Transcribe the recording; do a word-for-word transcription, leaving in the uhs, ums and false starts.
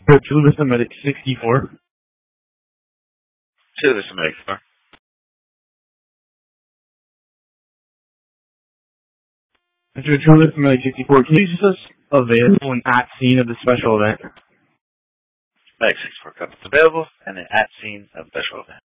Tulip Medic sixty-four. Tulip Medic four. Mister Tulip Medic sixty-four, can you use us available and at scene of the special event? Medic sixty-four, comes available and an at scene of special event.